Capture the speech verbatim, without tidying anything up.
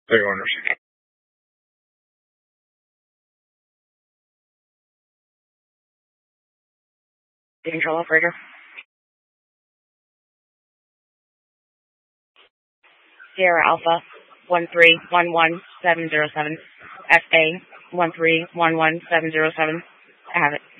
There, owners. Control operator. Sierra Alpha one three one one seven zero seven. F A one three one one seven zero seven. I have it.